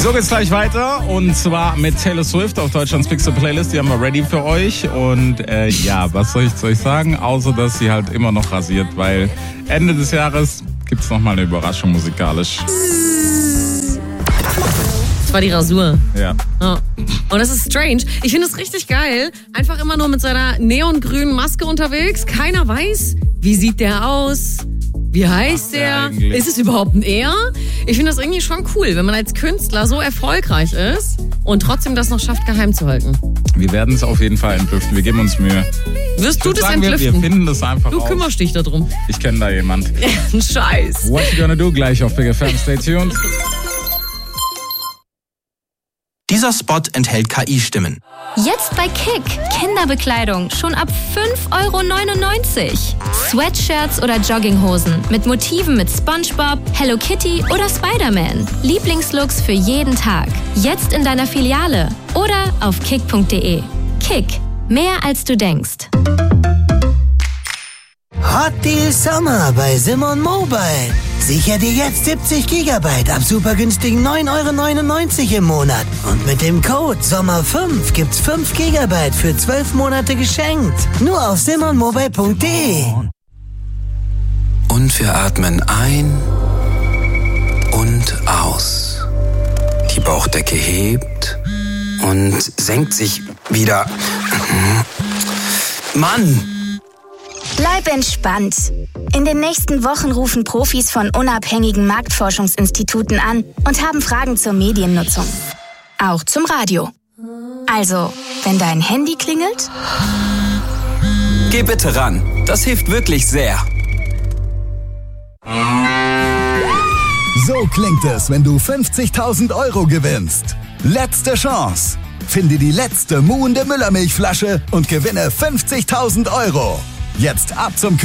So geht's gleich weiter und zwar mit Taylor Swift auf Deutschlands Bigste Playlist. Die haben wir ready für euch und was soll ich zu euch sagen, außer dass sie halt immer noch rasiert, weil Ende des Jahres gibt's nochmal eine Überraschung musikalisch. Das war die Rasur. Ja. Und das ist strange. Ich finde es richtig geil. Einfach immer nur mit seiner neongrünen Maske unterwegs. Keiner weiß, wie sieht der aus? Wie heißt der? Ist es überhaupt ein Er? Ich finde das irgendwie schon cool, wenn man als Künstler so erfolgreich ist und trotzdem das noch schafft, geheim zu halten. Wir werden es auf jeden Fall entlüften. Wir geben uns Mühe. Wirst du das entlüften? Wir finden das einfach Du raus. kümmerst dich darum. Ich kenne da jemand. Ein Scheiß. What you gonna do gleich auf Big FM. Stay tuned. Dieser Spot enthält KI-Stimmen. Jetzt bei Kick. Kinderbekleidung schon ab 5,99 €. Sweatshirts oder Jogginghosen mit Motiven mit SpongeBob, Hello Kitty oder Spider-Man. Lieblingslooks für jeden Tag. Jetzt in deiner Filiale oder auf kick.de. Kick. Mehr als du denkst. Hot Deal Sommer bei Simon Mobile. Sicher dir jetzt 70 GB ab super günstigen 9,99 € im Monat. Und mit dem Code SOMMER5 gibt's 5 GB für 12 Monate geschenkt. Nur auf simonmobile.de. Und wir atmen ein und aus. Die Bauchdecke hebt und senkt sich wieder. Mann! Bleib entspannt. In den nächsten Wochen rufen Profis von unabhängigen Marktforschungsinstituten an und haben Fragen zur Mediennutzung. Auch zum Radio. Also, wenn dein Handy klingelt, Geh bitte ran. Das hilft wirklich sehr. So klingt es, wenn du 50.000 € gewinnst. Letzte Chance. Finde die letzte muhende Müllermilchflasche und gewinne 50.000 €. Jetzt ab zum